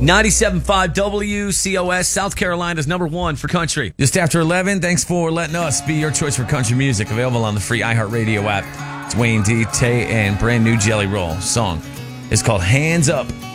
97.5 WCOS, South Carolina's number one for country. Just after 11, thanks for letting us be your choice for country music. Available on the free iHeartRadio app. It's Wayne D, Tay, and brand new Jelly Roll. Song is called Hands Up.